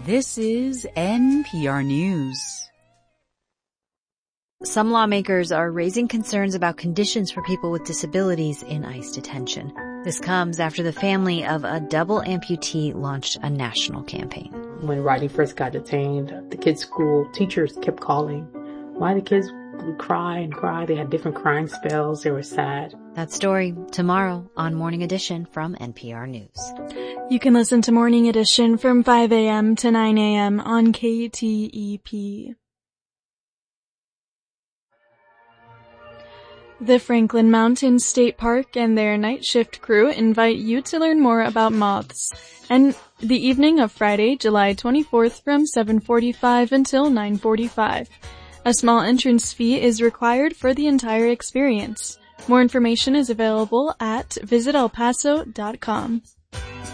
This is NPR News. Some lawmakers are raising concerns about conditions for people with disabilities in ICE detention. This comes after the family of a double amputee launched a national campaign. When Rodney first got detained, the kids' school teachers kept calling. Why the kids would cry and cry. They had different crying spells. They were sad. That story tomorrow on Morning Edition from NPR News. You can listen to Morning Edition from 5 a.m. to 9 a.m. on KTEP. The Franklin Mountains State Park and their night shift crew invite you to learn more about moths. And the evening of Friday, July 24th from 7:45 until 9:45. A small entrance fee is required for the entire experience. More information is available at visitelpaso.com.